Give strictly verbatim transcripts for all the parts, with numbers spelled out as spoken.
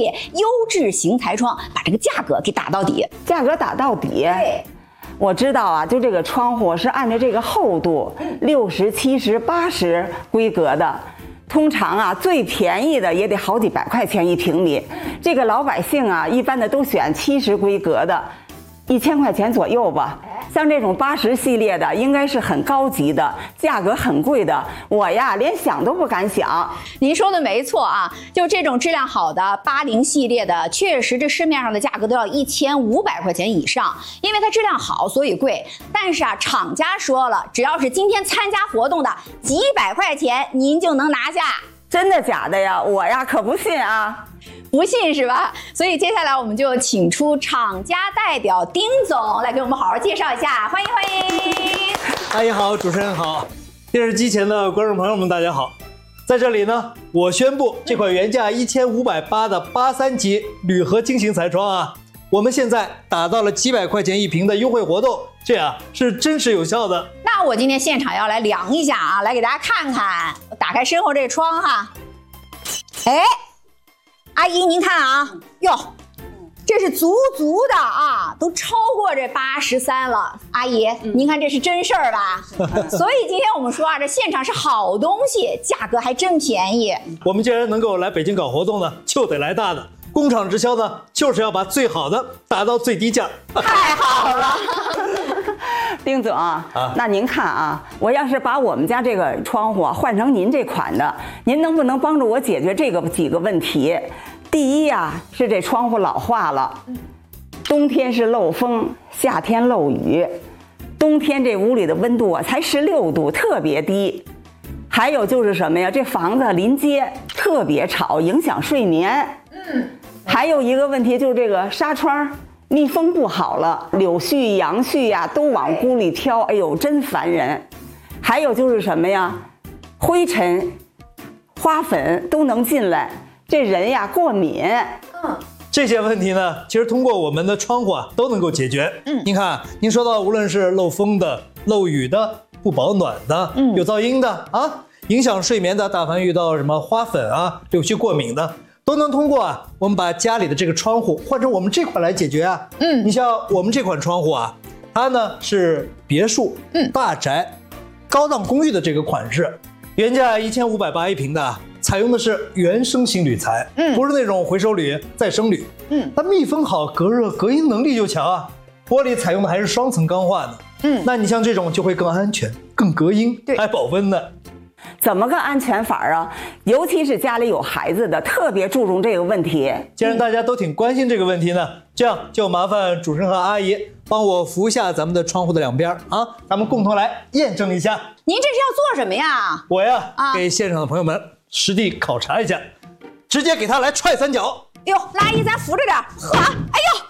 列优质型材窗，把这个价格给打到底。 价格打到底。 对。 我知道啊，就这个窗户是按照这个厚度，六十、七十、八十规格的。通常啊，最便宜的也得好几百块钱一平米。这个老百姓啊，一般的都选七十规格的，一千块钱左右吧。像这种八十系列的，应该是很高级的，价格很贵的。我呀，连想都不敢想。 您说的没错啊，就这种质量好的八零系列的，确实这市面上的价格都要一千五百块钱以上，因为它质量好，所以贵。但是啊，厂家说了，只要是今天参加活动的，几百块钱您就能拿下。 真的假的呀？我呀可不信啊。 不信是吧？所以接下来我们就请出厂家代表丁总来给我们好好介绍一下，欢迎欢迎。 阿姨好，主持人好，电视机前的观众朋友们大家好。在这里呢，我宣布这款原价一千五百八的八三级铝合金型材窗啊，我们现在打到了几百块钱一平的优惠活动，这样是真实有效的。 那我今天现场要来量一下啊，来给大家看看，我打开身后这窗哈，哎。阿姨，您看啊，哟，这是足足的啊，都超过这八十三了。阿姨，嗯、您看这是真事儿吧？所以今天我们说啊，这现场是好东西，价格还真便宜。 我们既然能够来北京搞活动呢，就得来大的。工厂直销呢，就是要把最好的打到最低价。 太好了。 丁总啊，那您看啊，我要是把我们家这个窗户啊换成您这款的，您能不能帮助我解决这个几个问题？第一啊，是这窗户老化了，冬天是漏风，夏天漏雨，冬天这屋里的温度啊才十六度，特别低。还有就是什么呀？这房子临街特别吵，影响睡眠。嗯。还有一个问题就是这个纱窗。密封不好了，柳絮、杨絮呀、啊、都往屋里飘，哎呦，真烦人。还有就是什么呀，灰尘、花粉都能进来，这人呀过敏。 嗯，这些问题呢，其实通过我们的窗户啊都能够解决。嗯，您看，您说到无论是漏风的、漏雨的、不保暖的、嗯、有噪音的啊，影响睡眠的，大凡遇到什么花粉啊、柳絮过敏的。都能通过啊，我们把家里的这个窗户换成我们这款来解决啊。嗯，你像我们这款窗户啊，它呢是别墅、嗯、大宅、高档公寓的这个款式，原价一千五百八一平的，采用的是原生型铝材，嗯，不是那种回收铝、再生铝，嗯，它密封好，隔热隔音能力就强啊。玻璃采用的还是双层钢化的，嗯，那你像这种就会更安全、更隔音，还保温呢。 怎么个安全法啊？尤其是家里有孩子的，特别注重这个问题。 既然大家都挺关心这个问题呢，这样就麻烦主持人和阿姨帮我扶一下咱们的窗户的两边啊，咱们共同来验证一下。 您这是要做什么呀？ 我呀，啊、给现场的朋友们实地考察一下，直接给他来踹三脚。 哟，阿姨咱扶着点，呵，哎呦。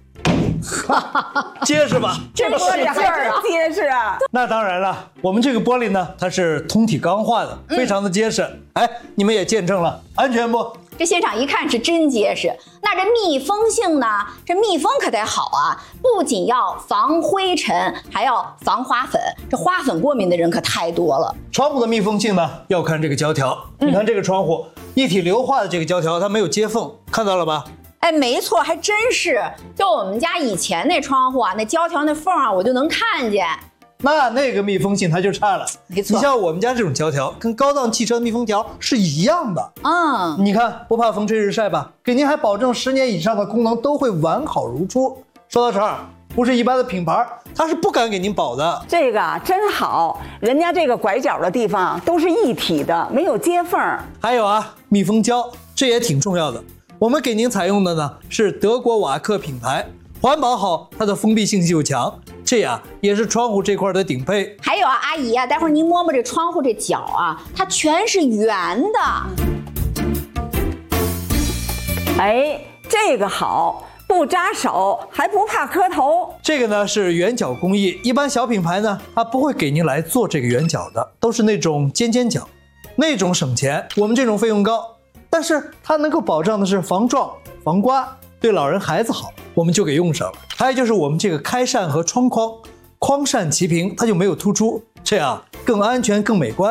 结实吧？ 真使劲儿啊！ 结实啊！ 那当然了，我们这个玻璃呢，它是通体钢化的，非常的结实。嗯、哎，你们也见证了，安全不？ 这现场一看是真结实。那这密封性呢？这密封可得好啊！不仅要防灰尘，还要防花粉。这花粉过敏的人可太多了。 窗户的密封性呢，要看这个胶条。嗯、你看这个窗户一体硫化的这个胶条，它没有接缝，看到了吧？ 哎，没错，还真是。就我们家以前那窗户啊，那胶条那缝啊，我就能看见。 那那个密封性它就差了。 没错， 你像我们家这种胶条，跟高档汽车的密封条是一样的。嗯，你看不怕风吹日晒吧？给您还保证十年以上的功能都会完好如初。说到这儿，不是一般的品牌，它是不敢给您保的。 这个啊真好，人家这个拐角的地方都是一体的，没有接缝。 还有啊，密封胶，这也挺重要的。我们给您采用的呢是德国瓦克品牌，环保好，它的封闭性又强，这呀也是窗户这块的顶配。 还有啊，阿姨啊，待会儿您摸摸这窗户这角啊，它全是圆的。 哎，这个好，不扎手，还不怕磕头。 这个呢是圆角工艺，一般小品牌呢它不会给您来做这个圆角的，都是那种尖尖角，那种省钱，我们这种费用高。但是它能够保障的是防撞、防刮，对老人孩子好，我们就给用上了。还有就是我们这个开扇和窗框，框扇齐平，它就没有突出，这样更安全、更美观。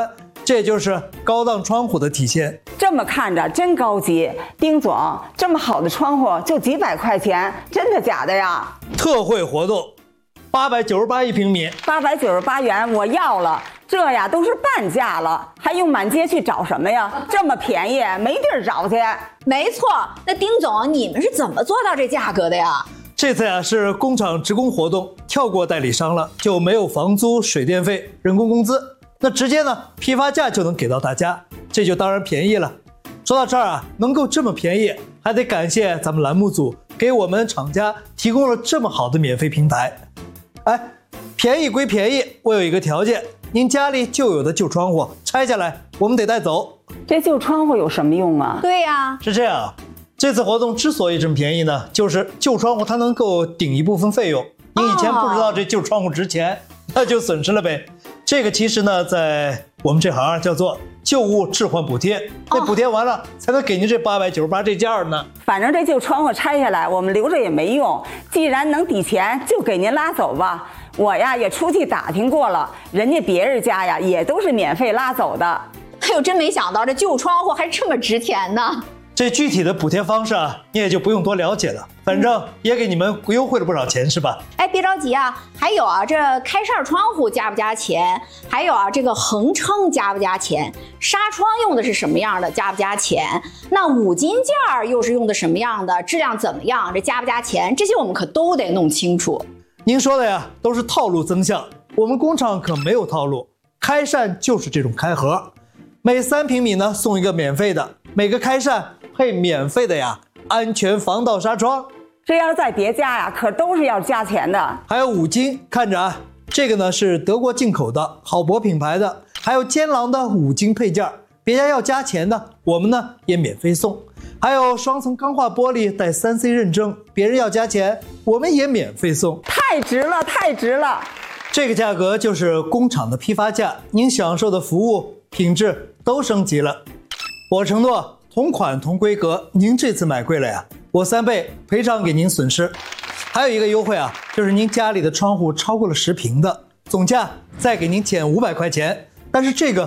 这也就是高档窗户的体现。 这么看着真高级，丁总，这么好的窗户就几百块钱，真的假的呀？ 特惠活动，八百九十八一平米， 八百九十八元我要了，这呀都是半价了，还用满街去找什么呀？这么便宜，没地儿找去。 没错，那丁总，你们是怎么做到这价格的呀？ 这次呀是工厂职工活动，跳过代理商了，就没有房租、水电费、人工工资，那直接呢批发价就能给到大家，这就当然便宜了。说到这儿啊，能够这么便宜，还得感谢咱们栏目组给我们厂家提供了这么好的免费平台。哎，便宜归便宜，我有一个条件，您家里旧有的旧窗户拆下来，我们得带走。 这旧窗户有什么用啊？ 对呀， 是这样，这次活动之所以这么便宜呢，就是旧窗户它能够顶一部分费用。您以前不知道这旧窗户值钱，那就损失了呗。这个其实呢，在我们这行叫做旧物置换补贴，那补贴完了才能给您这八百九十八这件呢。 反正这旧窗户拆下来，我们留着也没用。既然能抵钱，就给您拉走吧。我呀也出去打听过了，人家别人家呀也都是免费拉走的。 哎呦，真没想到这旧窗户还这么值钱呢。 这具体的补贴方式啊，你也就不用多了解了，反正也给你们优惠了不少钱，是吧？ 哎，别着急啊，还有啊，这开扇窗户加不加钱？还有啊，这个横撑加不加钱？纱窗用的是什么样的，加不加钱？那五金件儿又是用的什么样的？质量怎么样？这加不加钱？这些我们可都得弄清楚。 您说的呀，都是套路增项，我们工厂可没有套路，开扇就是这种开盒，每三平米呢送一个免费的，每个开扇配免费的呀安全防盗纱窗。 这要是再叠加呀，可都是要加钱的。 还有五金，看着啊，这个呢是德国进口的好博品牌的，还有坚狼的五金配件，别家要加钱的，我们呢也免费送。还有双层钢化玻璃带 三 C 认证，别人要加钱，我们也免费送。 太值了，太值了！ 这个价格就是工厂的批发价，您享受的服务品质都升级了。我承诺同款同规格，您这次买贵了呀，我三倍赔偿给您损失。还有一个优惠啊，就是您家里的窗户超过了十平的，总价再给您减五百块钱。但是这个